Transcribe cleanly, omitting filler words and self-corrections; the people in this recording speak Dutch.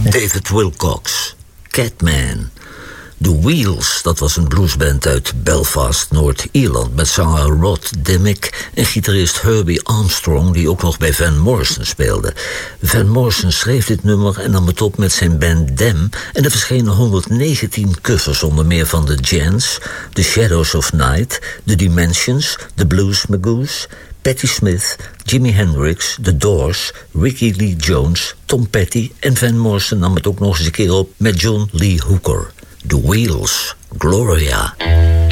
David Wilcox, Catman. The Wheels, dat was een bluesband uit Belfast, Noord-Ierland, met zanger Rod Dimmick en gitarist Herbie Armstrong, die ook nog bij Van Morrison speelde. Van Morrison schreef dit nummer en nam het op met zijn band Them, en er verschenen 119 covers, onder meer van The Gents, The Shadows of Night, The Dimensions, The Blues Magoos, Patti Smith, Jimi Hendrix, The Doors, Ricky Lee Jones, Tom Petty, en Van Morrison nam het ook nog eens een keer op met John Lee Hooker. The Wheels, Gloria.